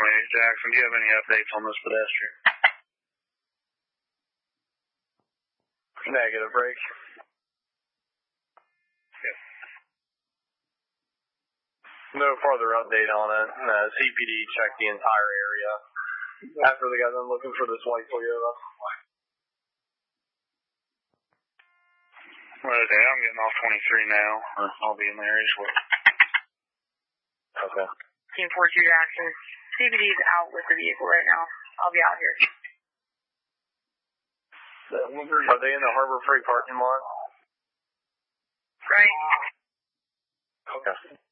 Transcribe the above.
Jackson, do you have any updates on this pedestrian? Negative, break. Yep. No further update on it. CPD checked the entire area after they got done looking for this white Toyota. Well, okay, I'm getting off 23 now. I'll be in the area shortly. Okay. Team 42 Jackson. CPD is out with the vehicle right now. I'll be out here. Are they in the Harbor Freight parking lot? Right. Okay.